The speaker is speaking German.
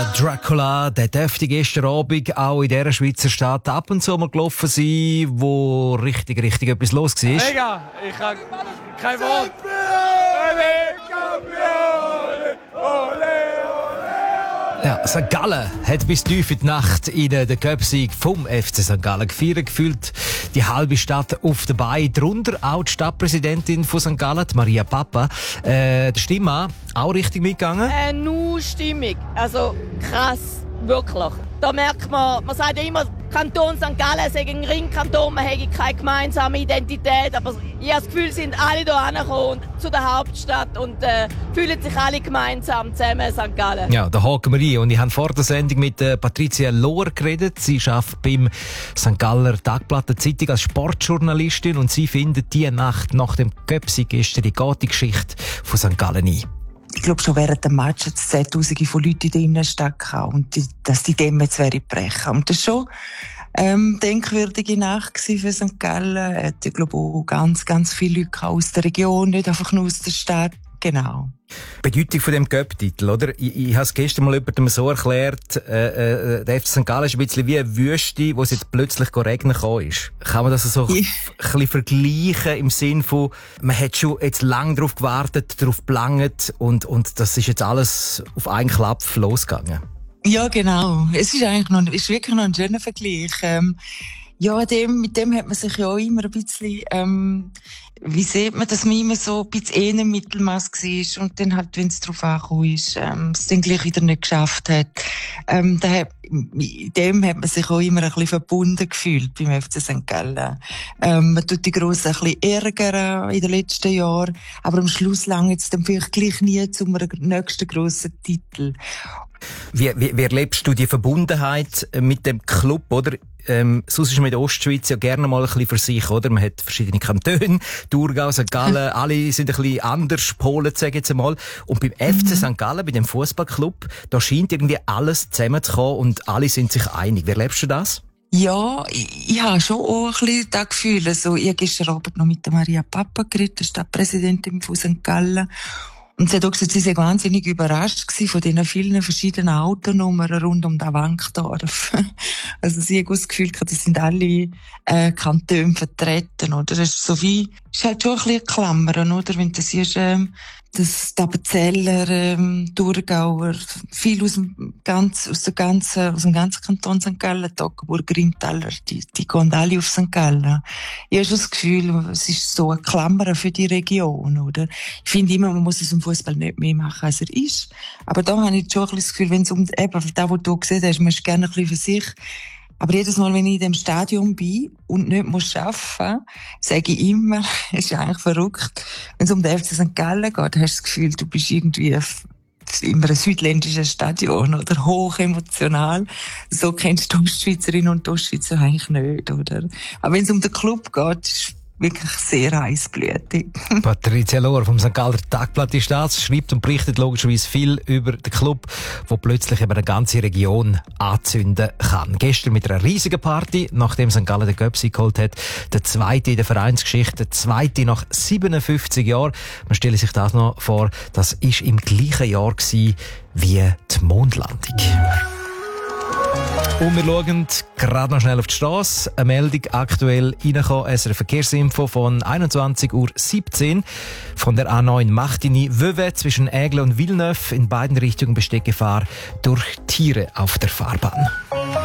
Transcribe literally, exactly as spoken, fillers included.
Dracula, der dürfte gestern Abend auch in dieser Schweizer Stadt ab und zu mal gelaufen sein, wo richtig, richtig etwas los war. Mega, ich habe kein Wort. Ja, Sankt Gallen hat bis tief in die Nacht in den Cup-Sieg vom F C Sankt Gallen gefeiert. Gefühlt die halbe Stadt auf dabei. Darunter auch die Stadtpräsidentin von Sankt Gallen, Maria Papa. Äh, der Stimmmann auch richtig mitgegangen? Äh, nur stimmig. Also krass, wirklich. Da merkt man, man sagt ja immer, Kanton Sankt Gallen sei ein Ringkanton, man hätte keine gemeinsame Identität, aber ich habe das Gefühl, sind alle hier angekommen zu der Hauptstadt und äh, fühlen sich alle gemeinsam zusammen Sankt Gallen. Ja, da haken wir rein. Und ich habe vor der Sendung mit äh, Patricia Lohr geredet. Sie arbeitet beim Sankt Galler Tagblatt der Zeitung als Sportjournalistin und sie findet, diese Nacht nach dem Cup-Sieg gestern die die Geschichte von Sankt Gallen ein. Ich glaube, schon während dem Match hat es Zehntausende von Leuten in der Innenstadt gehabt und die, dass die Dämme jetzt brechen. Und das war schon ähm, denkwürdige Nacht für Sankt Gallen. Es hat, ich glaube, auch ganz, ganz viele Leute aus der Region, nicht einfach nur aus der Stadt. Genau. Die Bedeutung von dem Cup-Titel, oder? Ich, ich habe es gestern mal jemandem so erklärt, äh, äh, der F C Sankt Gallen ist ein bisschen wie eine Wüste, wo es jetzt plötzlich regnen gekommen ist. Kann man das so ein bisschen vergleichen im Sinn von, man hat schon jetzt lange darauf gewartet, darauf gelangt und, und das ist jetzt alles auf einen Klapp losgegangen? Ja, genau. Es ist eigentlich noch, ist wirklich noch ein schöner Vergleich. Ähm, ja, dem, mit dem hat man sich ja auch immer ein bisschen, ähm, wie sieht man, dass man immer so ein bisschen eher im Mittelmaß war und dann halt, wenn es darauf angekommen ist, ähm, es dann gleich wieder nicht geschafft hat. Ähm, da hat, in dem hat man sich auch immer ein bisschen verbunden gefühlt beim F C Sankt Gallen. Ähm, man tut die Grossen ein bisschen ärgern in den letzten Jahren, aber am Schluss langt es dann vielleicht gleich nie zum nächsten grossen Titel. Wie, wie, wie erlebst du die Verbundenheit mit dem Club, oder? Ähm, sonst ist man in der Ostschweiz ja gerne mal ein bisschen für sich, oder? Man hat verschiedene Kantone, Thurgau, Sankt Gallen, alle sind ein bisschen anders gepolt, sage ich jetzt einmal. Und beim F C Sankt Gallen, bei dem Fußballclub, da scheint irgendwie alles zusammenzukommen und alle sind sich einig. Wie erlebst du das? Ja, ich, ich habe schon auch ein bisschen das Gefühl. Also, ich habe gestern Abend noch mit der Maria Papa geredet, der Stadtpräsidentin von Sankt Gallen. Und sie hat auch gesagt, sie sei wahnsinnig überrascht gewesen von diesen vielen verschiedenen Autonummern rund um das Wankdorf. Also sie hat auch das Gefühl gehabt, das sind alle äh, Kantone vertreten, oder? Das ist so wie, ist halt schon ein bisschen Klammern, oder? Wenn du siehst, ähm, dass die Appenzeller, ähm, Thurgauer, viel aus dem ganzen, aus der ganzen, aus dem ganzen Kanton Sankt Gallen, Toggenburg, Grimtaler, die, die gehen alle auf Sankt Gallen. Ich habe schon das Gefühl, es ist so ein Klammern für die Region, oder? Ich finde immer, man muss es im Fußball nicht mehr machen, als er ist. Aber da habe ich schon ein bisschen das Gefühl, wenn es um, eben, das, was du gesehen hast, man ist gerne ein bisschen für sich. Aber jedes Mal, wenn ich in dem Stadion bin und nicht muss arbeiten, sage ich immer, es ist eigentlich verrückt. Wenn es um den F C Sankt Gallen geht, hast du das Gefühl, du bist irgendwie immer ein südländisches Stadion, oder? Hoch emotional. So kennst du die Ostschweizerinnen und die Ostschweizer eigentlich nicht, oder? Aber wenn es um den Club geht, ist wirklich sehr heißblütig. Patricia Lohr vom Sankt Galler Tagblatt ist das, schreibt und berichtet logischerweise viel über den Club, der plötzlich eben eine ganze Region anzünden kann. Gestern mit einer riesigen Party, nachdem Sankt Gallen den Cup-Sieg geholt hat, der zweite in der Vereinsgeschichte, der zweite nach siebenundfünfzig Jahren. Man stelle sich das noch vor, das ist im gleichen Jahr gewesen wie die Mondlandung. Und wir schauen gerade noch schnell auf die Straße. Eine Meldung aktuell reingekommen, S R F Verkehrsinfo von einundzwanzig Uhr siebzehn. Von der A neun Machtini-Vevey zwischen Aigle und Villeneuve. In beiden Richtungen besteht Gefahr durch Tiere auf der Fahrbahn.